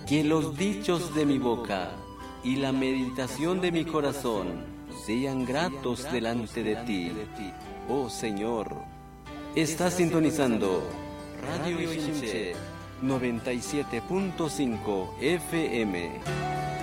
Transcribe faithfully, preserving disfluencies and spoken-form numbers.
Que los dichos de mi boca y la meditación de mi corazón sean gratos delante de ti, oh Señor. Estás sintonizando Radio Shinche noventa y siete punto cinco F M.